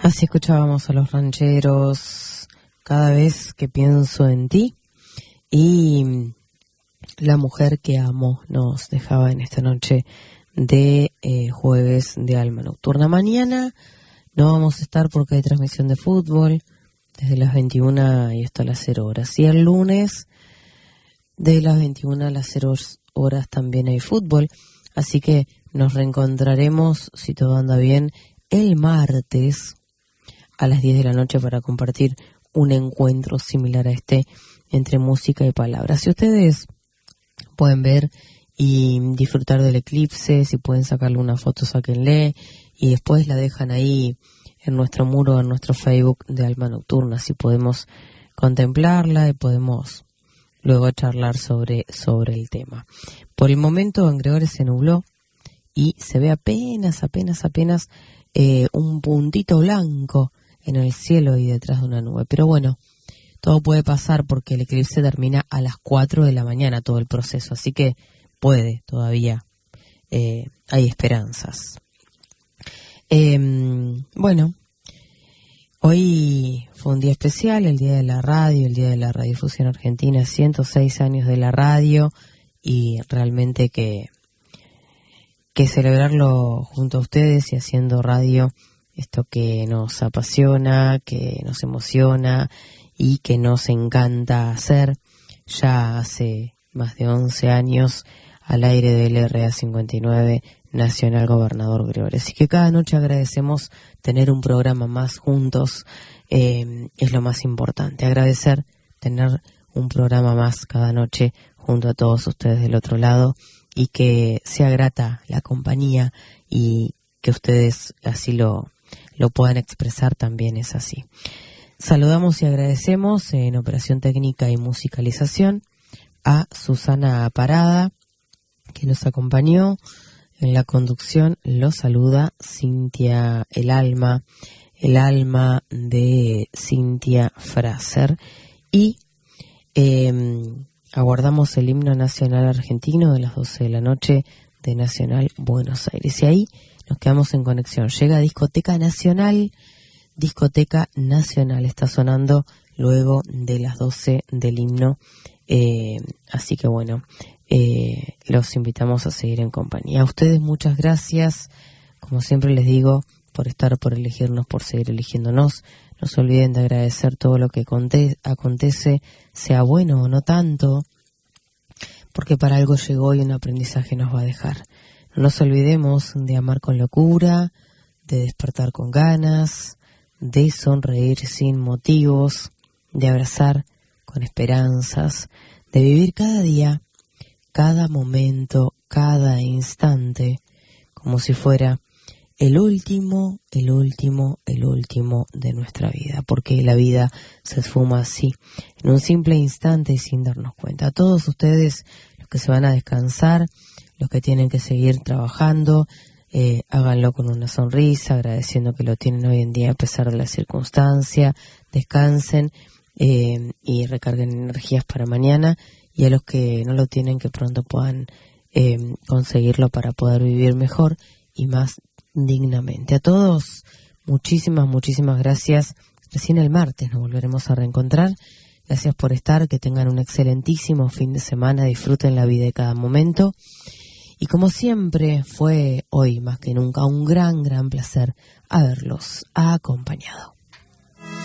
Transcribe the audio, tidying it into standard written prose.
Así escuchábamos a Los Rancheros, Cada vez que pienso en ti, y La mujer que amo nos dejaba en esta noche de jueves de Alma Nocturna. Mañana no vamos a estar porque hay transmisión de fútbol desde las 21 y hasta las 0 horas. Y el lunes de las 21 a las 0 horas también hay fútbol, así que nos reencontraremos, si todo anda bien, el martes a las 10 de la noche para compartir un encuentro similar a este entre música y palabras. Si ustedes pueden ver y disfrutar del eclipse, si pueden sacarle una foto, sáquenle y después la dejan ahí en nuestro muro, en nuestro Facebook de Alma Nocturna, si podemos contemplarla y podemos luego charlar sobre el tema. Por el momento en Gregores se nubló y se ve apenas un puntito blanco en el cielo y detrás de una nube. Pero bueno, todo puede pasar porque el eclipse termina a las 4 de la mañana todo el proceso, así que puede todavía, hay esperanzas. Bueno, hoy fue un día especial, el día de la radio, el día de la Radiodifusión Argentina, 106 años de la radio, y realmente que celebrarlo junto a ustedes y haciendo radio, esto que nos apasiona, que nos emociona y que nos encanta hacer. Ya hace más de 11 años al aire del RA59 Nacional Gobernador Gregores. Así que cada noche agradecemos tener un programa más juntos, es lo más importante. Agradecer tener un programa más cada noche junto a todos ustedes del otro lado y que sea grata la compañía y que ustedes así lo puedan expresar, también es así. Saludamos y agradecemos en operación técnica y musicalización a Susana Parada, que nos acompañó en la conducción. Lo saluda Cintia el alma de Cintia Fraser, y aguardamos el himno nacional argentino de las 12 de la noche de Nacional Buenos Aires, y ahí nos quedamos en conexión. Llega Discoteca Nacional, está sonando luego de las 12 del himno, así que bueno, los invitamos a seguir en compañía. A ustedes muchas gracias, como siempre les digo, por estar, por elegirnos, por seguir eligiéndonos. No se olviden de agradecer todo lo que acontece, sea bueno o no tanto, porque para algo llegó y un aprendizaje nos va a dejar. No nos olvidemos de amar con locura, de despertar con ganas, de sonreír sin motivos, de abrazar con esperanzas, de vivir cada día, cada momento, cada instante, como si fuera el último de nuestra vida, porque la vida se esfuma así, en un simple instante y sin darnos cuenta. A todos ustedes, los que se van a descansar, los que tienen que seguir trabajando, háganlo con una sonrisa, agradeciendo que lo tienen hoy en día a pesar de la circunstancia. Descansen y recarguen energías para mañana, y a los que no lo tienen, que pronto puedan conseguirlo para poder vivir mejor y más dignamente. A todos, muchísimas gracias. Recién el martes nos volveremos a reencontrar. Gracias por estar, que tengan un excelentísimo fin de semana, disfruten la vida de cada momento. Y como siempre, fue hoy más que nunca un gran placer haberlos acompañado.